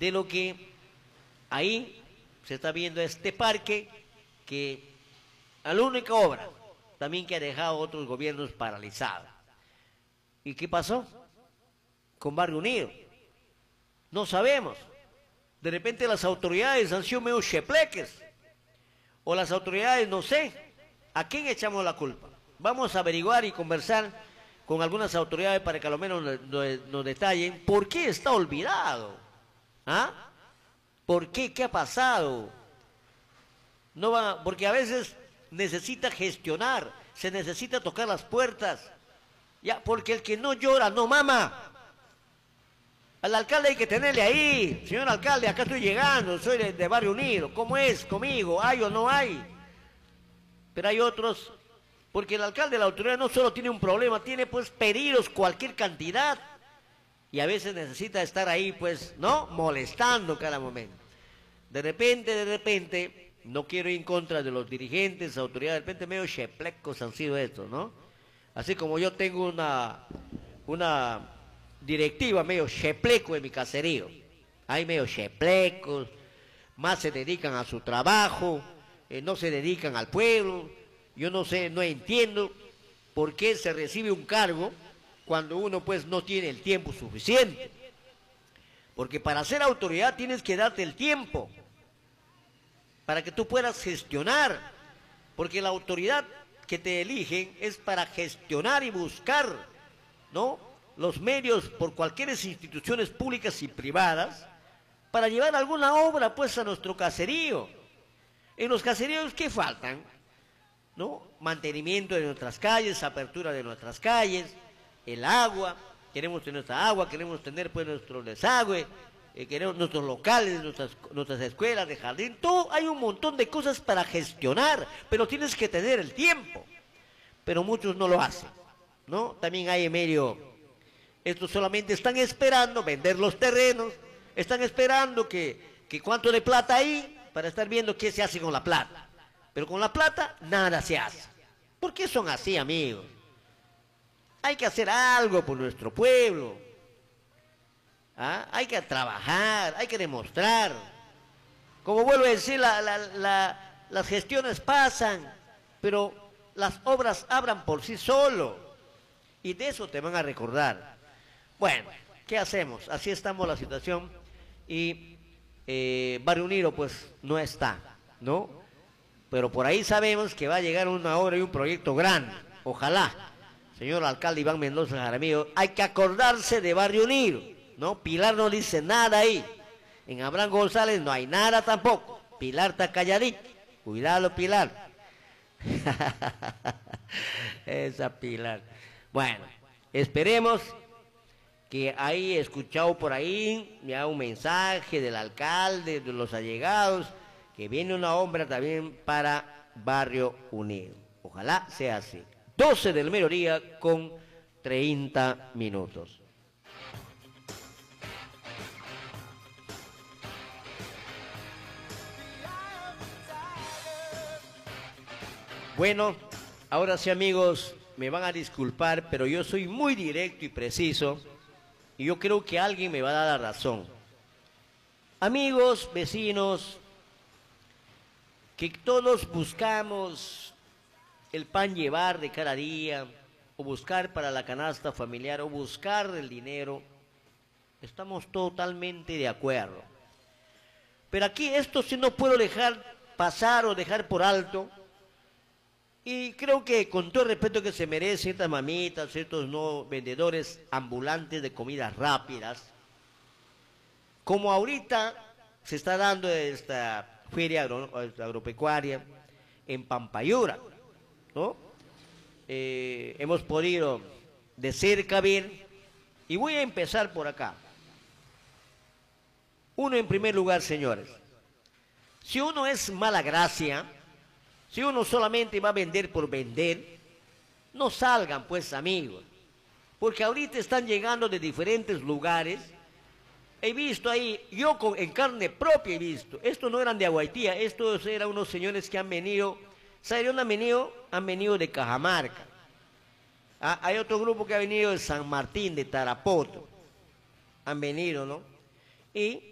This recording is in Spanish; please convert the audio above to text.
de lo que ahí se está viendo este parque, que a la única obra también que ha dejado otros gobiernos paralizados. ¿Y qué pasó con Barrio Unido? No sabemos. De repente las autoridades han sido medio chepleques, o las autoridades, no sé, ¿a quién echamos la culpa? Vamos a averiguar y conversar con algunas autoridades para que al menos nos detallen por qué está olvidado. ¿Ah? ¿Por qué? ¿Qué ha pasado? No va, porque a veces necesita gestionar, se necesita tocar las puertas. Ya, porque el que no llora no mama. Al alcalde hay que tenerle ahí. Señor alcalde, acá estoy llegando, soy de Barrio Unido. ¿Cómo es conmigo? ¿Hay o no hay? Pero hay otros, porque el alcalde, la autoridad no solo tiene un problema, tiene pues pedidos, cualquier cantidad. Y a veces necesita estar ahí pues, ¿no? Molestando cada momento. De repente, no quiero ir en contra de los dirigentes, autoridades, de repente medio cheplecos han sido estos, ¿no? Así como yo tengo una directiva medio chepleco en mi caserío. Hay medio cheplecos, más se dedican a su trabajo, no se dedican al pueblo. Yo no sé, no entiendo por qué se recibe un cargo cuando uno pues no tiene el tiempo suficiente. Porque para ser autoridad tienes que darte el tiempo para que tú puedas gestionar, porque la autoridad que te eligen es para gestionar y buscar, ¿no?, los medios por cualquier instituciones públicas y privadas para llevar alguna obra pues a nuestro caserío. En los caseríos, ¿qué faltan? ¿No? Mantenimiento de nuestras calles, apertura de nuestras calles, el agua, queremos tener nuestra agua, queremos tener pues nuestro desagüe, queremos nuestros locales, nuestras escuelas de jardín, todo, hay un montón de cosas para gestionar, pero tienes que tener el tiempo. Pero muchos no lo hacen, ¿no? También hay en medio, estos solamente están esperando vender los terrenos, están esperando que cuánto de plata hay para estar viendo qué se hace con la plata. Pero con la plata nada se hace. ¿Por qué son así, amigos? Hay que hacer algo por nuestro pueblo. ¿Ah? Hay que trabajar, hay que demostrar. Como vuelvo a decir, las gestiones pasan, pero las obras abran por sí solo. Y de eso te van a recordar. Bueno, ¿qué hacemos? Así estamos la situación. Y Barrio Unido pues no está, ¿no? Pero por ahí sabemos que va a llegar una obra y un proyecto grande. Ojalá, señor alcalde Iván Mendoza Jaramillo, hay que acordarse de Barrio Unido, ¿no? Pilar no dice nada ahí. En Abraham González no hay nada tampoco. Pilar está calladita. Cuidado, Pilar. Esa Pilar. Bueno, esperemos que hay escuchado por ahí ya un mensaje del alcalde, de los allegados, que viene una obra también para Barrio Unido. Ojalá sea así. 12 del mediodía con 30 minutos. Bueno, ahora sí, amigos, me van a disculpar, pero yo soy muy directo y preciso, y yo creo que alguien me va a dar la razón. Amigos, vecinos, que todos buscamos el pan llevar de cada día, o buscar para la canasta familiar, o buscar el dinero, estamos totalmente de acuerdo. Pero aquí esto sí no puedo dejar pasar o dejar por alto. Y creo que con todo el respeto que se merecen ciertas mamitas, ciertos no vendedores ambulantes de comidas rápidas, como ahorita se está dando esta feria agropecuaria en Pampayura, ¿no? Hemos podido de cerca ver, y voy a empezar por acá. Uno, en primer lugar, señores, si uno es mala gracia, si uno solamente va a vender por vender, no salgan pues, amigos, porque ahorita están llegando de diferentes lugares. He visto ahí, yo en carne propia he visto, estos no eran de Aguaitía, estos eran unos señores que han venido, ¿sabe dónde han venido? Han venido de Cajamarca. Ah, hay otro grupo que ha venido de San Martín, de Tarapoto, han venido, ¿no? Y